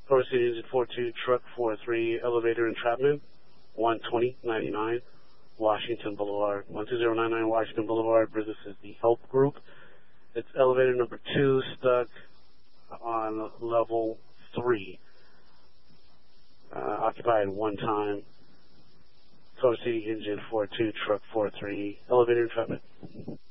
Source Engine 42, Truck 43, Elevator Entrapment, 12099 Washington Boulevard. 12099 Washington Boulevard. This is the help group. It's elevator number 2, stuck on level 3. Occupied one time. Source Engine 42, Truck 43, Elevator Entrapment.